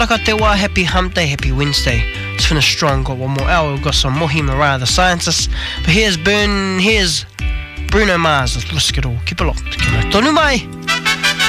Taka te wā, happy hump day, happy Wednesday. It's finished strong, got one more hour, we've got some Mohi Mariah the Scientist. But here's Bruno Mars with Risk It All. Keep it locked. Kia ora. Tonu mai!